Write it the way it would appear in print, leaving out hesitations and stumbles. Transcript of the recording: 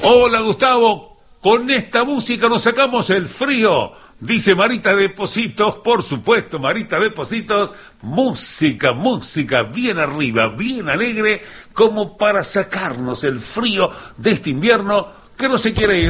Hola Gustavo, con esta música nos sacamos el frío, dice Marita Depositos, por supuesto Marita Depositos, música, bien arriba, bien alegre, como para sacarnos el frío de este invierno que no se quiere ir.